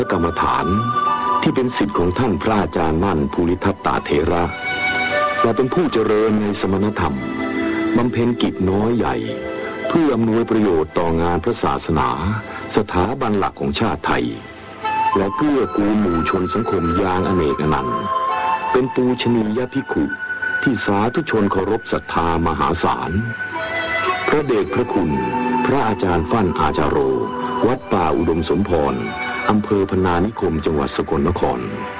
กรรมฐานที่เป็นศิษย์ของท่านพระอาจารย์มั่นภูริทัตตเถระและเป็นผู้เจริญในสมณธรรมบำเพ็ญกิจน้อยใหญ่เพื่ออำนวยประโยชน์ต่องานพระศาสนาสถาบันหลักของชาติไทยและเกื้อกูลหมู่ชนสังคมอย่างอเนกอนันต์เป็นปูชนียภิกขุที่สาธุชนเคารพศรัทธามหาศาลพระเดชพระคุณพระอาจารย์ฟั่นอาจารโรวัดป่าอุดมสมพรอำเภอพนานิคมจังหวัดสกลนคร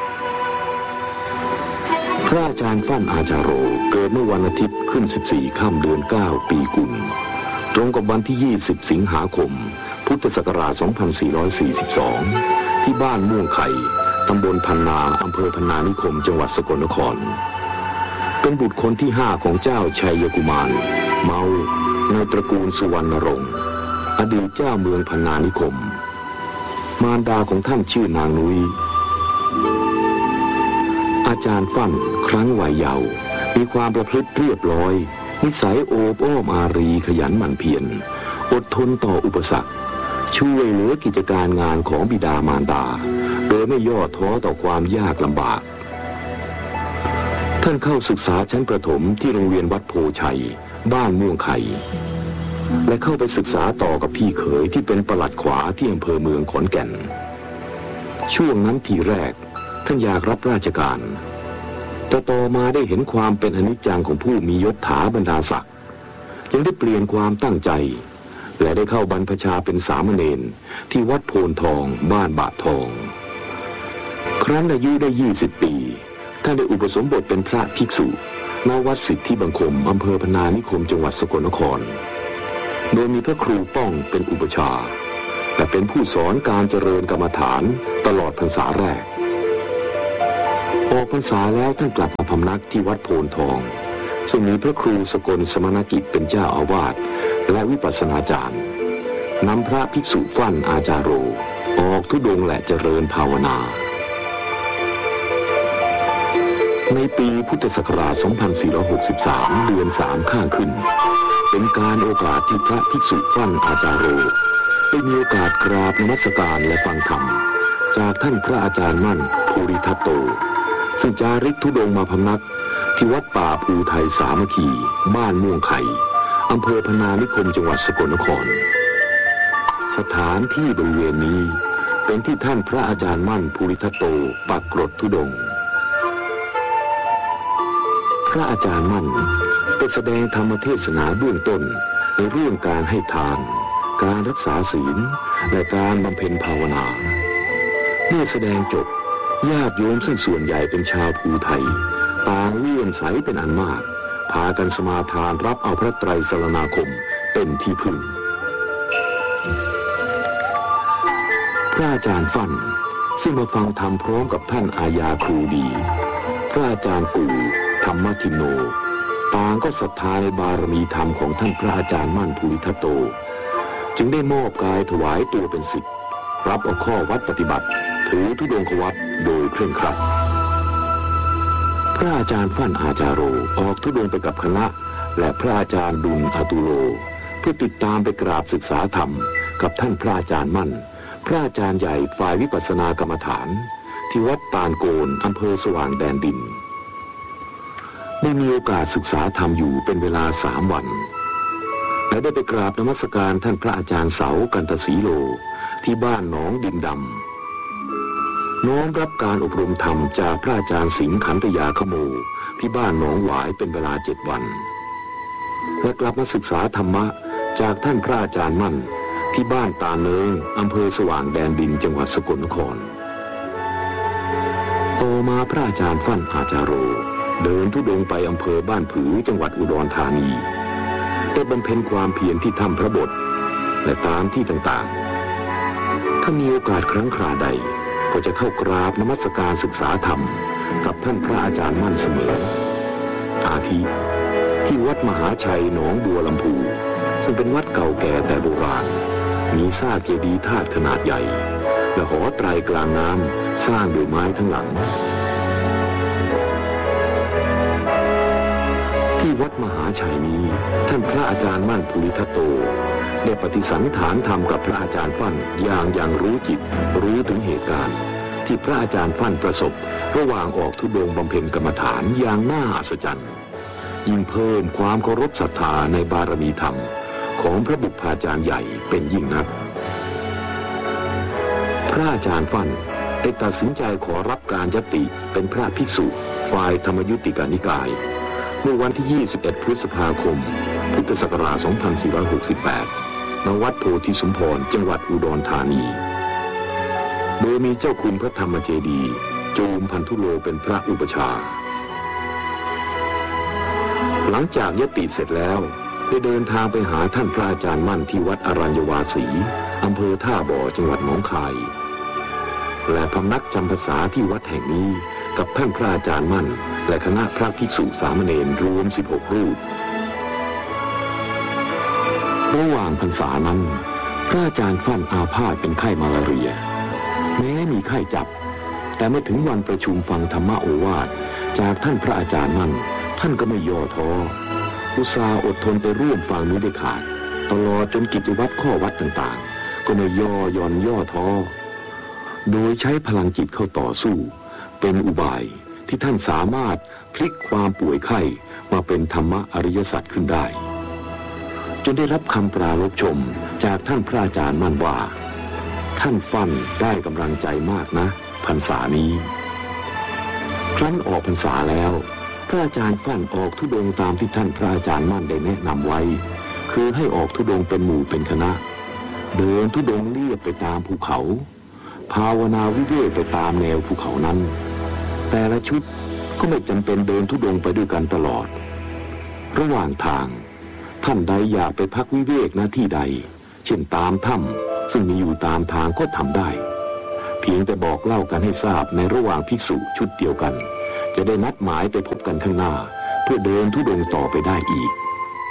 พระอาจารย์ฟั่นอาจารโรเกิดเมื่อวันอาทิตย์ขึ้น14ค่ำเดือน9ปีกุลตรงกับวันที่20สิงหาคมพุทธศักราช2442ที่บ้านม่วงไข่ตำบลพันนาอำเภอพนานิคมจังหวัดสกลนครเป็นบุตรคนที่5ของเจ้าชัยกุมารเมาในตระกูลสุวรรณรงค์อดีตเจ้าเมืองพนานิคมมารดาของท่านชื่อนางนุ้ยอาจารย์ฟั่นครั้งวัยเยาว์มีความประพฤติเรียบร้อยนิสัยโอบอ้อมอารีขยันหมั่นเพียรอดทนต่ออุปสรรคช่วยเหลือกิจการงานของบิดามารดาโดยไม่ย่อท้อต่อความยากลำบากท่านเข้าศึกษาชั้นประถมที่โรงเรียนวัดโพชัยบ้านม่วงไข่และเข้าไปศึกษาต่อกับพี่เขยที่เป็นปลัดขวาที่อำเภอเมืองขอนแก่นช่วงนั้นทีแรกท่านอยากรับราชการแต่ต่อมาได้เห็นความเป็นอนิจจังของผู้มียศถาบรรดาศักดิ์ยังได้เปลี่ยนความตั้งใจและได้เข้าบรรพชาเป็นสามเณรที่วัดโพนทองบ้านบาททองครั้นอายุได้20 ปีท่านได้อุปสมบทเป็นพระภิกษุณวัดสิทธิบังคมอำเภอพนานิคมจังหวัดสกลนครโดยมีพระครูป้องเป็นอุปชาและเป็นผู้สอนการเจริญกรรมฐานตลอดพรรษาแรกออกพรรษาแล้วท่านกลับมาพำนักที่วัดโพนทองซึ่งมีพระครูสกลสมณกิจเป็นเจ้าอาวาสและวิปัสสนาจารย์นำพระภิกษุฟั่นอาจารโรออกธุดงค์และเจริญภาวนาในปีพุทธศักราช2463เดือน3ข้างขึ้นเป็นการโอกาสที่พระภิกษุฟั่นอาจารโรได้มีโอกาสกราบนมัสการและฟังธรรมจากท่านพระอาจารย์มั่นภูริทัตโตซึ่งจาริกธุดงค์มาพำนักที่วัดป่าภูไทยสามัคคีบ้านม่วงไข่อำเภอพนานิคมจังหวัดสกลนครสถานที่บริเวณนี้เป็นที่ท่านพระอาจารย์มั่นภูริทัตโตปักกรดธุดงค์พระอาจารย์มั่นได้แสดงธรรมเทศนาเบื้องต้นในเรื่องการให้ทานการรักษาศีลและการบำเพ็ญภาวนาเมื่อแสดงจบญาติโยมซึ่งส่วนใหญ่เป็นชาวภูไทยต่างเลื่อมใสเป็นอันมากพากันสมาทานรับเอาพระไตรสรณาคมเป็นที่พึ่งพระอาจารย์ฟั่นซึ่งมาฟังธรรมพร้อมกับท่านอาญาครูดีพระอาจารย์กู่ธรรมทินโนต่างก็ศรัทธาในบารมีธรรมของท่านพระอาจารย์มั่นภูริทัตโตจึงได้มอบกายถวายตัวเป็นศิษย์รับเอาข้อวัดปฏิบัติถือธุดงควัตรโดยเคร่งครัดพระอาจารย์ฟั่นอาจารโรออกธุดงไปกับคณะและพระอาจารย์ดุลอตุโลเพื่อติดตามไปกราบศึกษาธรรมกับท่านพระอาจารย์มั่นพระอาจารย์ใหญ่ฝ่ายวิปัสสนากรรมฐานที่วัดตาลโกนอำเภอสว่างแดนดินได้มีโอกาสศึกษาธรรมอยู่เป็นเวลา3 วันและได้ไปกราบนมัสการท่านพระอาจารย์เสากันตศรีโลที่บ้านหนองดินดำน้อมรับการอบรมธรรมจากพระอาจารย์สิงห์ขันธยาขโมที่บ้านหนองหวายเป็นเวลา7 วันและกลับมาศึกษาธรรมะจากท่านพระอาจารย์มั่นที่บ้านตาเนิงอำเภอสว่างแดนดินจังหวัดสกลนครต่อมาพระอาจารย์ฟั่นอาจารโรเดินธุดงค์ไปอำเภอบ้านผือจังหวัดอุดรธานีได้บำเพ็ญความเพียรที่ถ้ำพระบทและตามที่ต่างๆถ้ามีโอกาสครั้งคราใดก็จะเข้ากราบนมัสการศึกษาธรรมกับท่านพระอาจารย์มั่นเสมออาทิที่วัดมหาชัยหนองบัวลำพูซึ่งเป็นวัดเก่าแก่แต่โบราณมีซากเจดีย์ธาตุขนาดใหญ่และหอไตรกลางน้ำสร้างด้วยไม้ทั้งหลังที่วัดมหาชัยนี้ท่านพระอาจารย์มั่นภูริทัตโตได้ปฏิสันถานธรรมกับพระอาจารย์ฟั่นอย่างรู้จิตรู้ถึงเหตุการณ์ที่พระอาจารย์ฟั่นประสบระหว่างออกธุดงค์บำเพ็ญกรรมฐานอย่างน่าอัศจรรย์ยิ่งเพิ่มความเคารพศรัทธาในบารมีธรรมของพระบุพาจารย์ใหญ่เป็นยิ่งนักพระอาจารย์ฟั่นได้ตัดสินใจขอรับการยติเป็นพระภิกษุฝ่ายธรรมยุติกานิกายเมื่อวันที่ 21 พฤษภาคม พุทธศักราช 2468 ณ วัดโพธิสมพร จังหวัดอุดรธานี โดยมีเจ้าคุณพระธรรมเจดีย์โจมพันธุโลเป็นพระอุปชาหลังจากยติเสร็จแล้วได้เดินทางไปหาท่านพระอาจารย์มั่นที่วัดอรัญญวาสีอำเภอท่าบ่อจังหวัดหนองคายและพำนักจำพรรษาที่วัดแห่งนี้กับท่านพระอาจารย์มั่นและคณะพระภิกษุสามเณรรวม16 รูประหว่างพรรษานั้นพระอาจารย์ฟั่นอาพาธเป็นไข้มาลาเรียแม้มีไข้จับแต่เมื่อถึงวันประชุมฟังธรรมโอวาทจากท่านพระอาจารย์มั่นท่านก็ไม่ย่อท้ออุตส่าห์อดทนไปร่วมฟังนี้ได้ขาดตลอดจนกิจวัตรข้อวัดต่างๆก็ไม่ย่อท้อโดยใช้พลังจิตเข้าต่อสู้เป็นอุบายที่ท่านสามารถพลิกความป่วยไข้มาเป็นธรรมอริยสัจขึ้นได้จนได้รับคำปราลบชมจากท่านพระอาจารย์มั่นว่าท่านฟั่นได้กำลังใจมากนะพรรษานี้ครั้นออกพรรษาแล้วพระอาจารย์ฟั่นออกธุดงค์ตามที่ท่านพระอาจารย์มั่นได้แนะนำไว้คือให้ออกธุดงค์เป็นหมู่เป็นคณะเดินธุดงค์เลียบไปตามภูเขาภาวนาวิเวกไปตามแนวภูเขานั้นแต่ละชุดก็ไม่จำเป็นเดินธุดงค์ไปด้วยกันตลอดระหว่างทางท่านใดอยากไปพักวิเวกณที่ใดเช่นตามถ้ำซึ่งมีอยู่ตามทางก็ทำได้เพียงแต่บอกเล่ากันให้ทราบในระหว่างภิกษุชุดเดียวกันจะได้นัดหมายไปพบกันข้างหน้าเพื่อเดินธุดงค์ต่อไปได้อีก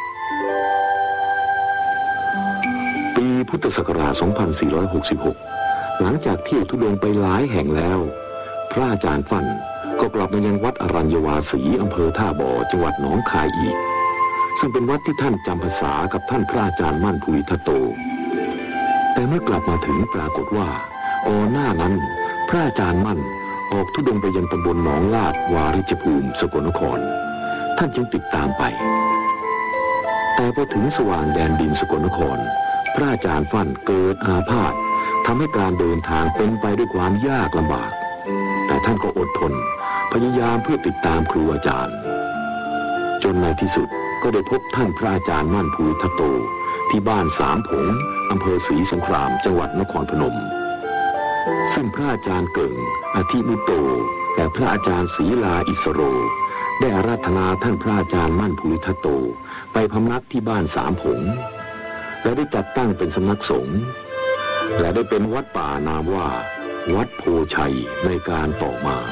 ปีพุทธศักราช 2466 หลังจากเที่ยวธุดงค์ไปหลายแห่งแล้วพระอาจารย์ฟั่นก็กลับมายังวัดอรัญญวาสีอำเภอท่าบ่อจังหวัดหนองคายอีกซึ่งเป็นวัดที่ท่านจำพรรษากับท่านพระอาจารย์มั่นภูริทัตโตแต่เมื่อกลับมาถึงปรากฏว่าก่อนหน้านั้นพระอาจารย์มั่นออกธุดงค์ไปยังตำบลหนองลาดวาริชภูมิสกลนครท่านจึงติดตามไปแต่พอถึงสว่างแดนดินสกลนครพระอาจารย์ฟั่นเกิดอาพาธทำให้การเดินทางเป็นไปด้วยความยากลำบากแต่ท่านก็อดทนพยายามเพื่อติดตามครูอาจารย์จนในที่สุดก็ได้พบท่านพระอาจารย์มั่นภูริทัตโตที่บ้านสามผงอำเภอศรีสงครามจังหวัดนครพนมซึ่งพระอาจารย์เกิ่งอธิมุตโตและพระอาจารย์ศรีลาอิสโรได้อาราธนาท่านพระอาจารย์มั่นภูริทัตโตไปพำนักที่บ้านสามผงและได้จัดตั้งเป็นสำนักสงฆ์และได้เป็นวัดป่านามว่าวัดโพชัยในการต่อมา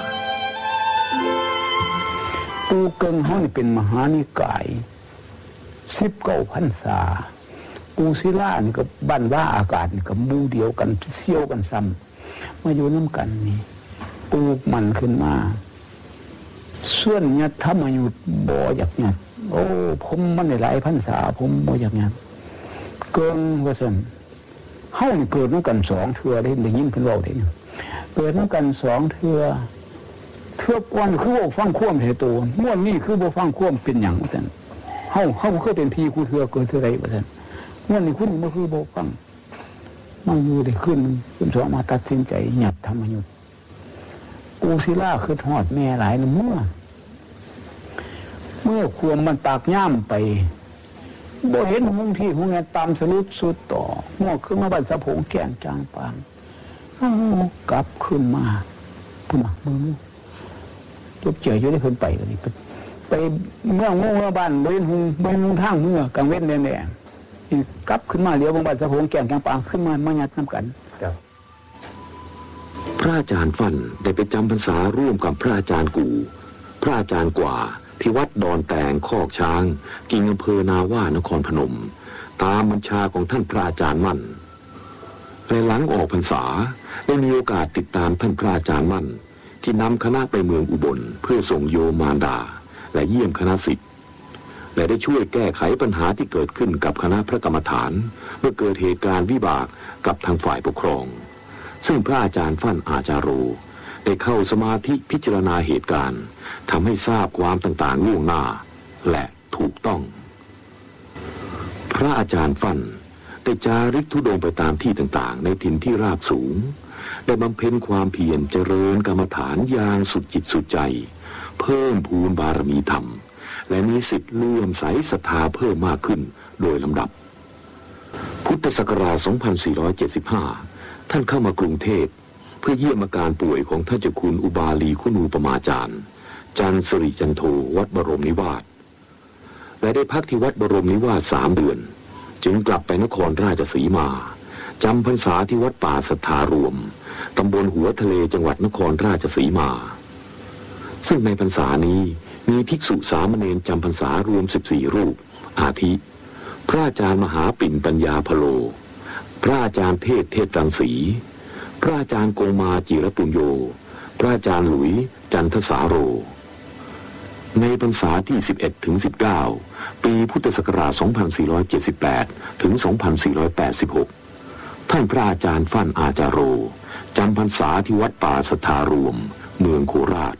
ปูเกิงเขานี่เป็นมหานิกาย19 พรรษาปูศิลานี่ก็บ้านว่าอากาศนี่ก็มู่เดียวกันเซี่ยวกันซ้ำมาอยู่น้ำกันนี่ปูมันขึ้นมาส่วนยัดทำมาอยู่บ่อยากยัดโอ้ผมมันหลายพรรษาผมบ่อยากยัดเกิงว่าซั่นเฮานี่เกิดน้ำกัน2 เทื่อได้ยินเพิ่นเว้าได้เกิดน้ำกัน2 เทื่อก่อนคือว่าฟังความเหตุตัวม้วนนี่คือบ่ฟังความเป็นหยังว่าซั่นเฮาเคยเป็นพี่กูเทื่อเกิดเทื่อใดว่าซั่นม้วนนี่คุณบ่คือบ่ฟังมาอยู่ได้ขึ้นสองมาตัดสินใจหยัดธรรมยุทธ์ปูศิลาคือทอดแม่หลายนเมื่อควมมันตากย่ำไปบ่เห็นหงที่หงเงินตามสรุปสุดต่อหัวขึ้นมาบ้านสะพงแก่งจางปางกลับขึ้นมาพุ่นมือจบเจียอยู่ได้เพิ่นไปกันนี่ไปเมื่องูบ้านเว้นหงเว้นทางเมื่อกลางเว้นแน่ๆกลับขึ้นมาเลี้ยวบ้านสะพงแก่งจางปางขึ้นมายัดน้ำกันพระอาจารย์ฟั่นได้ไปจำพรรษาร่วมกับพระอาจารย์กูพระอาจารย์กว่าที่วัดดอนแตงคอกช้างกิ่งอำเภอนาว่านครพนมตามบัญชาของท่านพระอาจารย์มั่นและหลังออกพรรษาได้มีโอกาสติดตามท่านพระอาจารย์มั่นที่นำคณะไปเมืองอุบลเพื่อส่งโยมมารดาและเยี่ยมคณะศิษย์และได้ช่วยแก้ไขปัญหาที่เกิดขึ้นกับคณะพระกรรมฐานเมื่อเกิดเหตุการณ์วิบากกับทางฝ่ายปกครองซึ่งพระอาจารย์ฟั่นอาจาโรได้เข้าสมาธิพิจารณาเหตุการณ์ทำให้ทราบความต่างๆล่วงหน้าและถูกต้องพระอาจารย์ฟั่นได้จาริกธุดงค์ไปตามที่ต่างๆในถิ่นที่ราบสูงได้บำเพ็ญความเพียรเจริญกรรมฐานอย่างสุดจิตสุดใจเพิ่มพูนบารมีธรรมและมีสิทธิ์เลื่อมใสศรัทธาเพิ่มมากขึ้นโดยลำดับพุทธศักราช 2475 ท่านเข้ามากรุงเทพเพื่อเยี่ยมอาการป่วยของท่านเจ้าคุณอุบาลีคุณูปมาจารย์จันทร์สิริจันโทวัดบรมนิวาสและได้พักที่วัดบรมนิวาส3 เดือนจึงกลับไปนครราชสีมาจำพรรษาที่วัดป่าสัทธารวมตำบลหัวทะเลจังหวัดนครราชสีมาซึ่งในพรรษานี้มีภิกษุสามเณรจำพรรษารวม14 รูปอาทิพระอาจารย์มหาปิ่นปัญญาพโลพระอาจารย์เทศรังสีพระอาจารย์กงมาจิรปุญโญพระอาจารย์หลุยจันทสาโรในพรรษาที่ 11 ถึง 19 ปีพุทธศักราช 2478 ถึง 2486 ท่านพระอาจารย์ฟั่นอาจาโรจำพรรษาที่วัดป่าสัทธารวมเมืองโคราช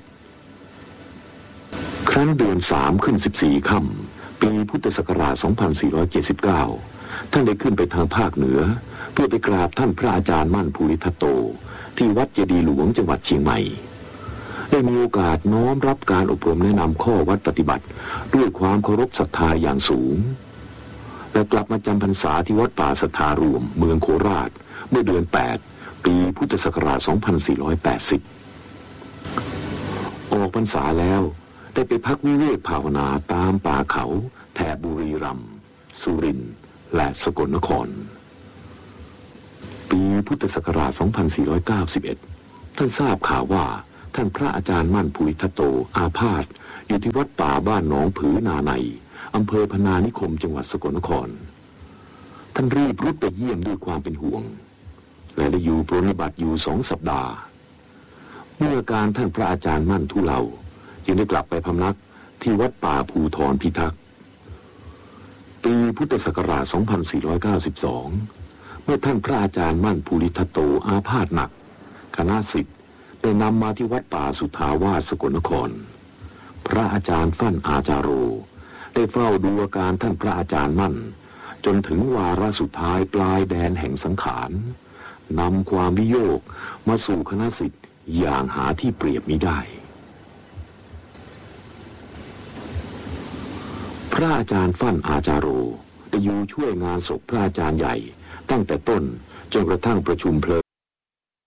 ครั้นเดือน 3 ขึ้น 14 ค่ำปีพุทธศักราช 2479 ท่านได้ขึ้นไปทางภาคเหนือเพื่อไปกราบท่านพระอาจารย์มั่นภูริทัตโตที่วัดเจดีย์หลวงจังหวัดเชียงใหม่ได้มีโอกาสน้อมรับการอบรมแนะนำข้อวัดปฏิบัติด้วยความเคารพศรัทธาอย่างสูงและกลับมาจำพรรษาที่วัดป่าสัทธารวมเมืองโคราชเมื่อเดือน 8 ปีพุทธศักราช 2480 ออกพรรษาแล้วได้ไปพักวิเวกภาวนาตามป่าเขาแถบบุรีรัมย์สุรินทร์และสกลนครปีพุทธศักราช 2491 ท่านทราบข่าวว่าท่านพระอาจารย์มั่นภูริทัตโตอาพาธอยู่ที่วัดป่าบ้านหนองผือนาในอำเภอพนานิคมจังหวัดสกลนครท่านรีบรุดไปเยี่ยมด้วยความเป็นห่วงและได้อยู่ปรนนิบัติอยู่2 สัปดาห์เมื่อการท่านพระอาจารย์มั่นทุเลาจึงได้กลับไปพำนักที่วัดป่าภูธรพิทักษ์ปีพุทธศักราช 2492 เมื่อท่านพระอาจารย์มั่นภูริทัตโตอาพาธหนักคณะศิษย์ได้นำมาที่วัดป่าสุทธาวาสสกลนครพระอาจารย์ฟั่นอาจาโรได้เฝ้าดูอาการท่านพระอาจารย์มั่นจนถึงวาระสุดท้ายปลายแดนแห่งสังขารนำความวิโยคมาสู่คณะศิษย์อย่างหาที่เปรียบมิได้พระอาจารย์ฟั่นอาจาโรได้อยู่ช่วยงานศพพระอาจารย์ใหญ่ตั้งแต่ต้นจนกระทั่งประชุมเพลิ